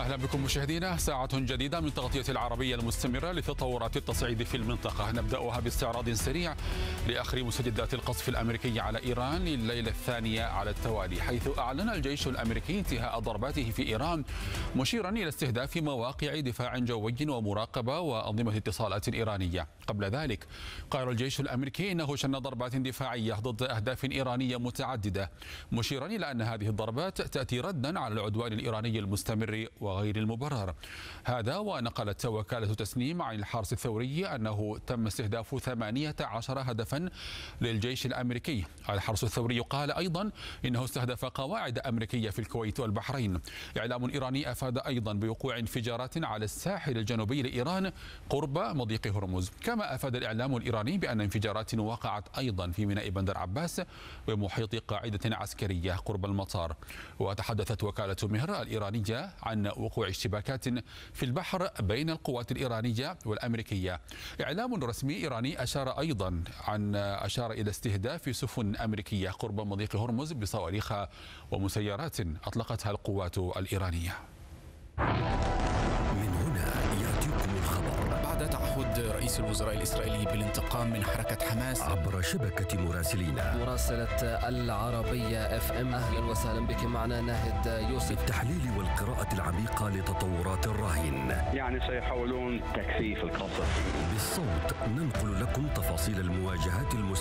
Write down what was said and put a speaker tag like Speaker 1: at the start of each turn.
Speaker 1: أهلا بكم مشاهدينا، ساعة جديدة من تغطية العربية المستمرة لتطورات التصعيد في المنطقة. نبدأها باستعراض سريع لآخر مستجدات القصف الأمريكي على إيران لليلة الثانية على التوالي، حيث أعلن الجيش الأمريكي انتهاء ضرباته في إيران، مشيرا إلى استهداف مواقع دفاع جوي ومراقبة وأنظمة اتصالات إيرانية. قبل ذلك قال الجيش الأمريكي إنه شن ضربات دفاعية ضد أهداف إيرانية متعددة، مشيرا إلى أن هذه الضربات تأتي ردا على العدوان الإيراني المستمر وغير المبرر. هذا ونقلت وكالة تسنيم عن الحرس الثوري أنه تم استهداف 18 هدفا للجيش الأمريكي. الحرس الثوري قال أيضا إنه استهدف قواعد أمريكية في الكويت والبحرين. إعلام إيراني أفاد أيضا بوقوع انفجارات على الساحل الجنوبي لإيران قرب مضيق هرمز. كما أفاد الإعلام الإيراني بأن انفجارات وقعت أيضا في ميناء بندر عباس ومحيط قاعدة عسكرية قرب المطار. وتحدثت وكالة مهر الإيرانية عن وقوع اشتباكات في البحر بين القوات الإيرانية والأمريكية. إعلام رسمي إيراني أشار إلى استهداف سفن أمريكية قرب مضيق هرمز بصواريخ ومسيرات أطلقتها القوات الإيرانية.
Speaker 2: من هنا يأتيكم الخبر.
Speaker 3: بعد تعهد رئيس الوزراء الإسرائيلي بالانتقام من حركة حماس
Speaker 2: عبر شبكة مراسلينا
Speaker 4: مراسلة العربية FM. أهلا وسهلا بك، معنا ناهد يوسف.
Speaker 2: التحليل والقراءة العميقة لتطورات الرهين،
Speaker 5: يعني سيحاولون تكثيف القصف.
Speaker 2: بالصوت ننقل لكم تفاصيل المواجهات